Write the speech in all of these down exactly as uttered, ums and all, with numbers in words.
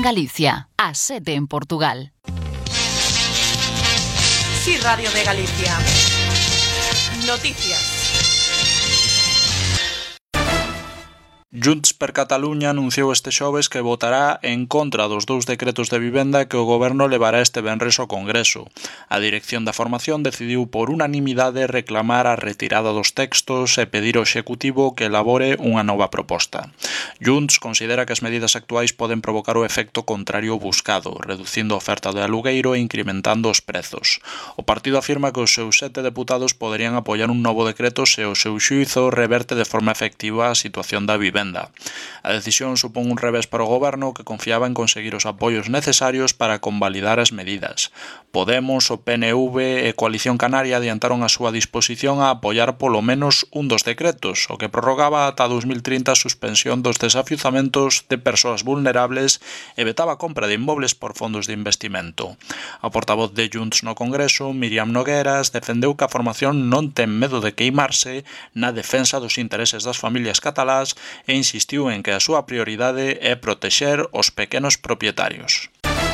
Galicia, a sete en Portugal. Sí, Radio de Galicia. Noticias. Junts per Catalunya anunciou este xoves que votará en contra dos dous decretos de vivenda que o Goberno levará este venres ao Congreso. A dirección da formación decidiu por unanimidade reclamar a retirada dos textos e pedir ao Executivo que elabore unha nova proposta. Junts considera que as medidas actuais poden provocar o efecto contrario ao buscado, reducindo a oferta de alugueiro e incrementando os prezos. O partido afirma que os seus sete deputados poderían apoiar un novo decreto se o seu xuízo reverte de forma efectiva a situación da vivenda. A decisión supón un revés para o Goberno que confiaba en conseguir os apoios necesarios para convalidar as medidas. Podemos, o P N V e Coalición Canaria adiantaron a súa disposición a apoiar polo menos un dos decretos, o que prorrogaba ata dos mil trinta a suspensión dos desafiuzamentos de persoas vulnerables e vetaba a compra de inmobles por fondos de investimento. A portavoz de Junts no Congreso, Míriam Nogueras, defendeu que a formación non ten medo de queimarse na defensa dos intereses das familias catalás e insistiu en que a súa prioridade é protexer os pequenos propietarios.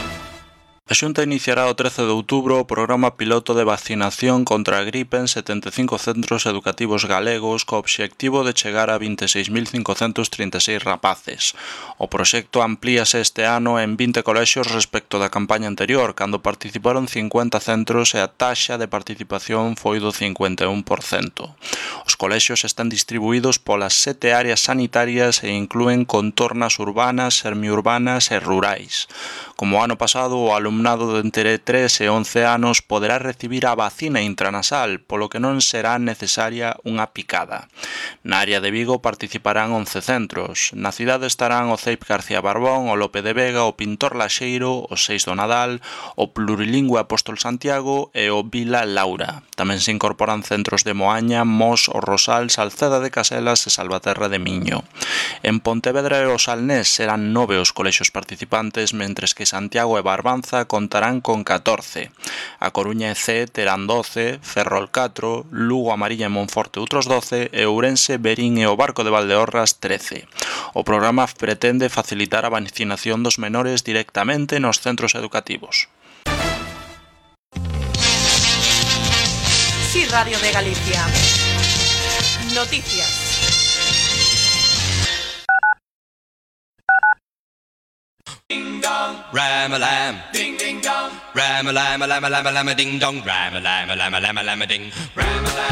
A Xunta iniciará o trece de outubro o programa piloto de vacinación contra a gripe en setenta e cinco centros educativos galegos co obxectivo de chegar a vinte e seis mil cincocentos trinta e seis rapaces. O proxecto amplíase este ano en vinte colexios respecto da campaña anterior, cando participaron cincuenta centros e a taxa de participación foi do cincuenta e un por cento. Os colexios están distribuídos polas sete áreas sanitarias e inclúen contornas urbanas, semiurbanas e rurais. Como o ano pasado, o alumnado de entre tres e once anos poderá recibir a vacina intranasal, polo que non será necesaria unha picada. Na área de Vigo participarán once centros. Na cidade estarán o C E I P García Barbón, o Lope de Vega, o Pintor Laxeiro, o Seis do Nadal, o Plurilingüe Apóstol Santiago e o Vila Laura. Tamén se incorporan centros de Moaña, Mos, o Rosal, Salceda de Caselas e Salvaterra de Miño. En Pontevedra e o Salnés serán nove os colexios participantes, mentres que Santiago e Barbanza contarán con catorce. A Coruña e Cee terán doce, Ferrol catro, Lugo, Amarilla e Monforte outros doce e Ourense, Verín e o Barco de Valdeorras trece. O programa pretende facilitar a vacinación dos menores directamente nos centros educativos. Sí, Radio de Galicia. Noticias. Ding dong, ram a lam. Ding ding dong, ram a lam a lam a lam a lam a ding dong, ram a lam a lam a lam a lam a ding, ram a lam.